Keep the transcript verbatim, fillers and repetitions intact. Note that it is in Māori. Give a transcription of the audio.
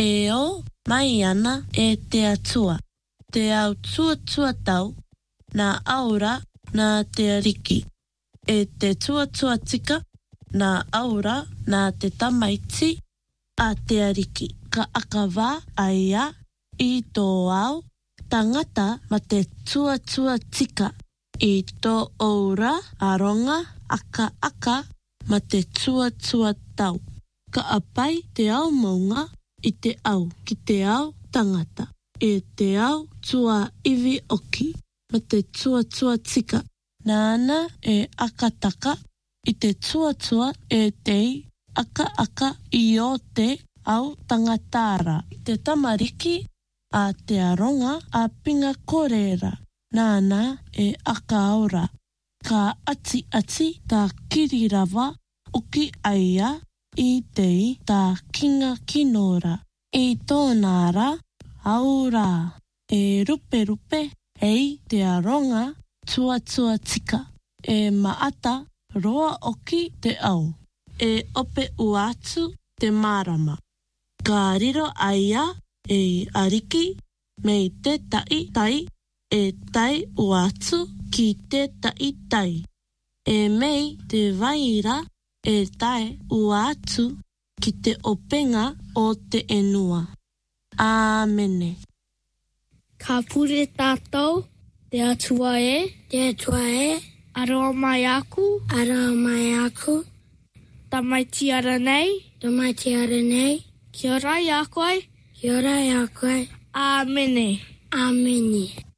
e o mai ana e te atua. Te au tua tua tau, nā aura nā te ariki. E te tua tua tika, nā aura nā te tamaiti a te ariki. Ka akawā aia i tō au tangata ma te tua tua tika. I tō aura aronga aka aka ma te tua tua tau. Ka apai te au maunga i te au ki te au tangata. E te au tua iwi oki ma te tua tua tika. Nāna e akataka i te tua tua e tei aka aka i o te au tangatara. Te tamariki a te aronga a pinga korera. Nāna e aka aura. Ka ati ati tā kirirawa oki aia i tei tā kinga kinora. I tōnara aura e rupe rupe hei te aronga tua tua tika. E maata roa oki te au. E ope uatu te marama. Ka riro aia e ariki mei te tai tai e tai uatu ki te tai tai. E mei te vaira e tai uatu ki te openga o te enua. Āmene. Ka pure tātou, te atua e, te atua e, aroa mai aku, aroa mai aku, tamaiti ara nei, tamaiti ara nei, kia ora i a koe, kia ora i a koe, āmene. Āmene.